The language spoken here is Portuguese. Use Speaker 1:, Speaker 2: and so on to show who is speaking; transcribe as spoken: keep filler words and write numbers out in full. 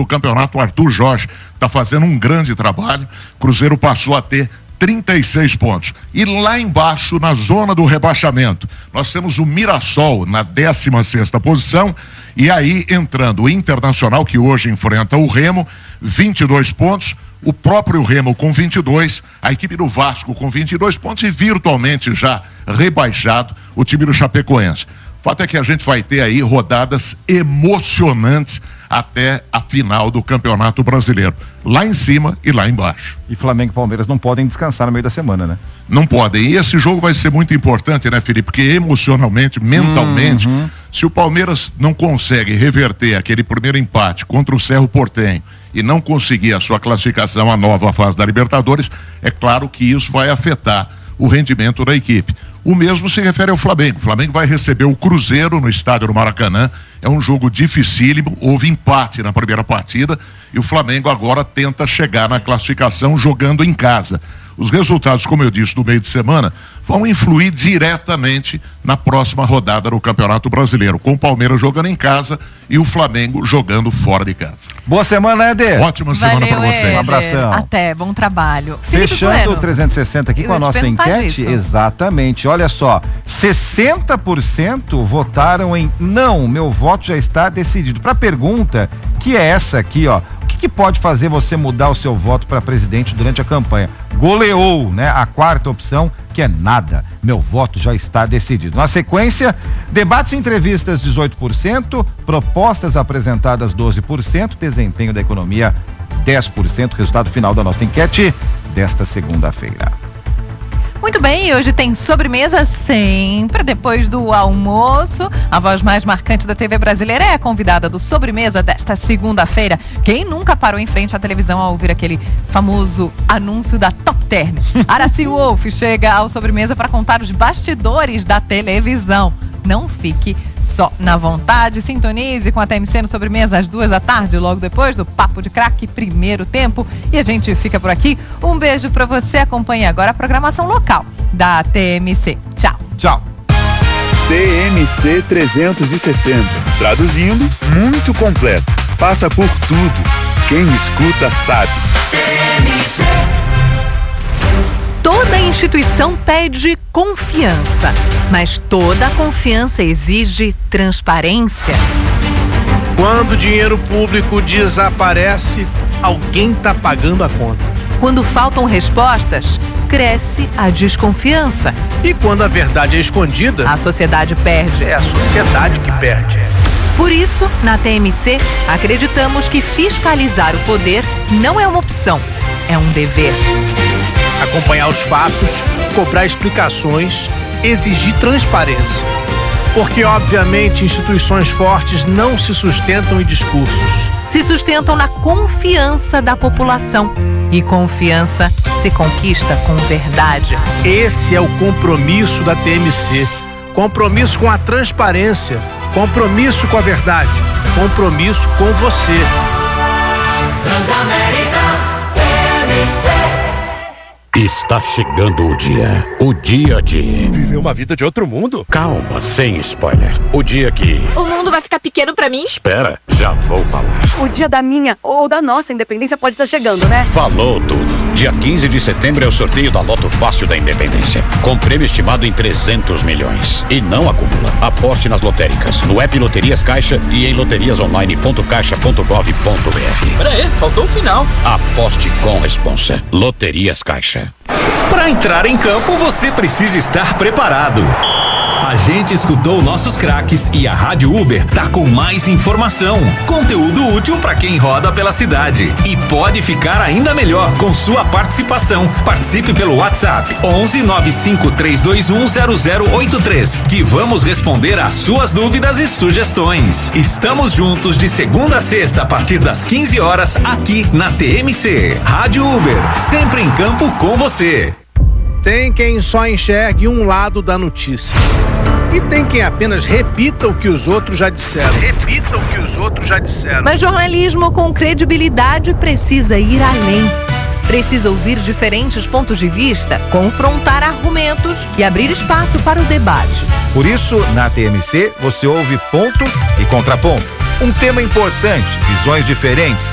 Speaker 1: do campeonato, o Arthur Jorge está fazendo um grande trabalho. Cruzeiro passou a ter trinta e seis pontos. E lá embaixo, na zona do rebaixamento, nós temos o Mirassol na décima sexta posição, e aí entrando o Internacional, que hoje enfrenta o Remo, vinte e dois pontos, o próprio Remo com vinte e dois, a equipe do Vasco com vinte e dois pontos e virtualmente já rebaixado o time do Chapecoense. O fato é que a gente vai ter aí rodadas emocionantes até a final do Campeonato Brasileiro. Lá em cima e lá embaixo.
Speaker 2: E Flamengo e Palmeiras não podem descansar no meio da semana, né?
Speaker 1: Não podem. E esse jogo vai ser muito importante, né, Felipe? Porque emocionalmente, mentalmente, uhum. se o Palmeiras não consegue reverter aquele primeiro empate contra o Cerro Porteño e não conseguir a sua classificação à nova fase da Libertadores, é claro que isso vai afetar o rendimento da equipe. O mesmo se refere ao Flamengo. O Flamengo vai receber o Cruzeiro no estádio do Maracanã. É um jogo dificílimo, houve empate na primeira partida e o Flamengo agora tenta chegar na classificação jogando em casa. Os resultados, como eu disse, do meio de semana vão influir diretamente na próxima rodada do Campeonato Brasileiro, com o Palmeiras jogando em casa e o Flamengo jogando fora de casa.
Speaker 2: Boa semana, Éder.
Speaker 1: Ótima semana para você.
Speaker 3: Um abração. Até, bom trabalho.
Speaker 2: Fechando o trezentos e sessenta aqui eu com a nossa enquete. Isso. Exatamente. Olha só, sessenta por cento votaram em não, meu voto já está decidido. Para a pergunta, que é essa aqui, ó. O que, que pode fazer você mudar o seu voto para presidente durante a campanha? Goleou, né? A quarta opção, que é nada. Meu voto já está decidido. Na sequência, debates e entrevistas dezoito por cento, propostas apresentadas doze por cento, desempenho da economia dez por cento, resultado final da nossa enquete desta segunda-feira.
Speaker 3: Muito bem, hoje tem sobremesa sempre depois do almoço. A voz mais marcante da T V brasileira é a convidada do Sobremesa desta segunda-feira. Quem nunca parou em frente à televisão ao ouvir aquele famoso anúncio da Top Term? Aracy Wolf chega ao Sobremesa para contar os bastidores da televisão. Não fique só na vontade, sintonize com a T M C no Sobremesa às duas da tarde, logo depois do Papo de Craque, primeiro tempo. E a gente fica por aqui. Um beijo pra você. Acompanhe agora a programação local da T M C. Tchau.
Speaker 2: Tchau.
Speaker 4: T M C trezentos e sessenta. Traduzindo, muito completo. Passa por tudo. Quem escuta sabe.
Speaker 3: T M C. Toda instituição pede confiança, mas toda confiança exige transparência.
Speaker 5: Quando o dinheiro público desaparece, alguém está pagando a conta.
Speaker 3: Quando faltam respostas, cresce a desconfiança.
Speaker 5: E quando a verdade é escondida,
Speaker 3: a sociedade perde.
Speaker 5: É a sociedade que perde.
Speaker 3: Por isso, na T M C, acreditamos que fiscalizar o poder não é uma opção, é um dever.
Speaker 5: Acompanhar os fatos, cobrar explicações, exigir transparência. Porque, obviamente, instituições fortes não se sustentam em discursos.
Speaker 3: Se sustentam na confiança da população. E confiança se conquista com verdade.
Speaker 5: Esse é o compromisso da T M C. Compromisso com a transparência. Compromisso com a verdade. Compromisso com você.
Speaker 6: Transamérica T M C.
Speaker 7: Está chegando o dia. O dia de...
Speaker 8: viver uma vida de outro mundo?
Speaker 7: Calma, sem spoiler. O dia que...
Speaker 9: o mundo vai ficar pequeno pra mim?
Speaker 7: Espera, já vou falar.
Speaker 9: O dia da minha ou da nossa independência pode estar chegando, né?
Speaker 7: Falou tudo. Dia quinze de setembro é o sorteio da Loto Fácil da Independência. Com prêmio estimado em trezentos milhões. E não acumula. Aposte nas lotéricas, no app Loterias Caixa e em loterias online ponto caixa ponto gov ponto br.
Speaker 8: Pera aí, faltou o final.
Speaker 7: Aposte com responsa. Loterias Caixa.
Speaker 10: Para entrar em campo, você precisa estar preparado. A gente escutou nossos craques e a Rádio Uber tá com mais informação, conteúdo útil para quem roda pela cidade. E pode ficar ainda melhor com sua participação. Participe pelo WhatsApp onze nove cinco três dois um zero zero oito três, que vamos responder às suas dúvidas e sugestões. Estamos juntos de segunda a sexta a partir das quinze horas aqui na T M C. Rádio Uber, sempre em campo com você.
Speaker 5: Tem quem só enxergue um lado da notícia. E tem quem apenas repita o que os outros já disseram. Repita o que os outros já disseram.
Speaker 3: Mas jornalismo com credibilidade precisa ir além. Precisa ouvir diferentes pontos de vista, confrontar argumentos e abrir espaço para o debate.
Speaker 2: Por isso, na T M C, você ouve ponto e contraponto. Um tema importante, visões diferentes,